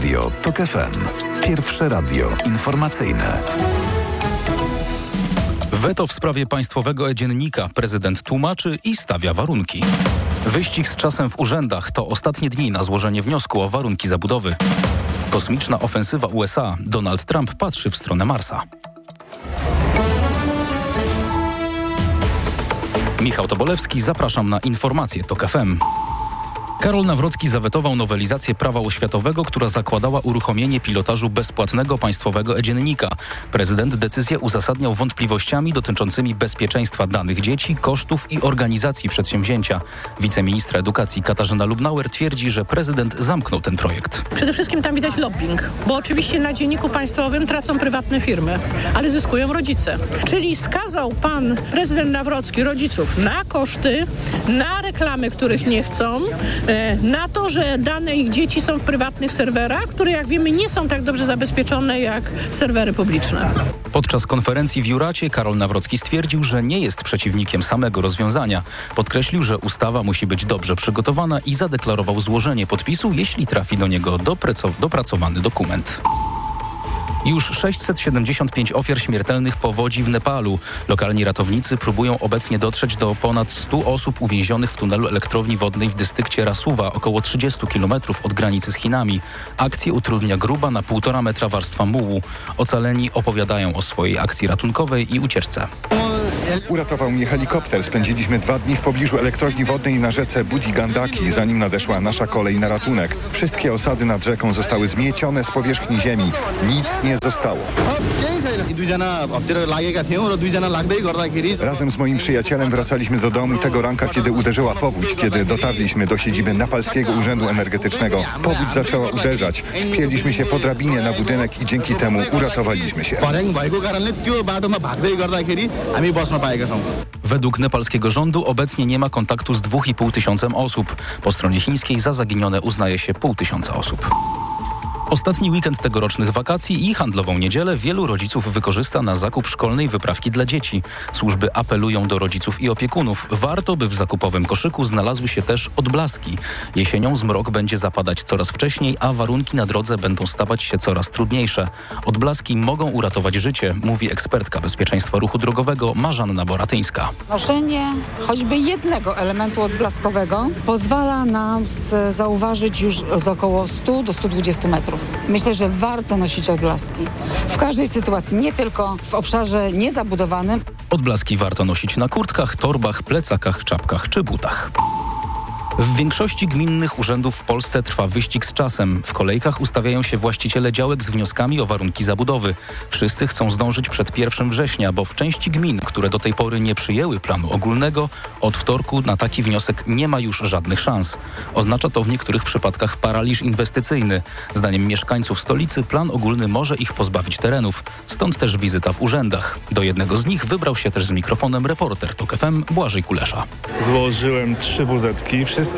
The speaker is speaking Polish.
Radio TOK FM. Pierwsze radio informacyjne. Weto w sprawie państwowego e-dziennika prezydent tłumaczy i stawia warunki. Wyścig z czasem w urzędach to ostatnie dni na złożenie wniosku o warunki zabudowy. Kosmiczna ofensywa USA. Donald Trump patrzy w stronę Marsa. Michał Tobolewski, zapraszam na informacje TOK FM. Karol Nawrocki zawetował nowelizację prawa oświatowego, która zakładała uruchomienie pilotażu bezpłatnego państwowego e-dziennika. Prezydent decyzję uzasadniał wątpliwościami dotyczącymi bezpieczeństwa danych dzieci, kosztów i organizacji przedsięwzięcia. Wiceministra edukacji Katarzyna Lubnauer twierdzi, że prezydent zamknął ten projekt. Przede wszystkim tam widać lobbying, bo oczywiście na dzienniku państwowym tracą prywatne firmy, ale zyskują rodzice. Czyli skazał pan prezydent Nawrocki rodziców na koszty, na reklamy, których nie chcą, na to, że dane ich dzieci są w prywatnych serwerach, które jak wiemy nie są tak dobrze zabezpieczone jak serwery publiczne. Podczas konferencji w Juracie Karol Nawrocki stwierdził, że nie jest przeciwnikiem samego rozwiązania. Podkreślił, że ustawa musi być dobrze przygotowana i zadeklarował złożenie podpisu, jeśli trafi do niego dopracowany dokument. Już 675 ofiar śmiertelnych powodzi w Nepalu. Lokalni ratownicy próbują obecnie dotrzeć do ponad 100 osób uwięzionych w tunelu elektrowni wodnej w dystrykcie Rasuwa, około 30 km od granicy z Chinami. Akcję utrudnia gruba na 1,5 metra warstwa mułu. Ocaleni opowiadają o swojej akcji ratunkowej i ucieczce. Uratował mnie helikopter. Spędziliśmy 2 dni w pobliżu elektrowni wodnej na rzece Budi Gandaki, zanim nadeszła nasza kolej na ratunek. Wszystkie osady nad rzeką zostały zmiecione z powierzchni ziemi. Nic nie zostało. Razem z moim przyjacielem wracaliśmy do domu tego ranka, kiedy uderzyła powódź. Kiedy dotarliśmy do siedziby Nepalskiego Urzędu Energetycznego, powódź zaczęła uderzać. Wspięliśmy się po drabinie na budynek i dzięki temu uratowaliśmy się. Według nepalskiego rządu obecnie nie ma kontaktu z 2500 osób. Po stronie chińskiej za zaginione uznaje się 500 osób. Ostatni weekend tegorocznych wakacji i handlową niedzielę wielu rodziców wykorzysta na zakup szkolnej wyprawki dla dzieci. Służby apelują do rodziców i opiekunów. Warto, by w zakupowym koszyku znalazły się też odblaski. Jesienią zmrok będzie zapadać coraz wcześniej, a warunki na drodze będą stawać się coraz trudniejsze. Odblaski mogą uratować życie, mówi ekspertka bezpieczeństwa ruchu drogowego Marzanna Boratyńska. Noszenie choćby jednego elementu odblaskowego pozwala nam zauważyć już z około 100 do 120 metrów. Myślę, że warto nosić odblaski w każdej sytuacji, nie tylko w obszarze niezabudowanym. Odblaski warto nosić na kurtkach, torbach, plecakach, czapkach czy butach. W większości gminnych urzędów w Polsce trwa wyścig z czasem. W kolejkach ustawiają się właściciele działek z wnioskami o warunki zabudowy. Wszyscy chcą zdążyć przed 1 września, bo w części gmin, które do tej pory nie przyjęły planu ogólnego, od wtorku na taki wniosek nie ma już żadnych szans. Oznacza to w niektórych przypadkach paraliż inwestycyjny. Zdaniem mieszkańców stolicy plan ogólny może ich pozbawić terenów. Stąd też wizyta w urzędach. Do jednego z nich wybrał się też z mikrofonem reporter TOK FM Błażej Kulesza. Złożyłem 3 WZ-ki. Wszystkie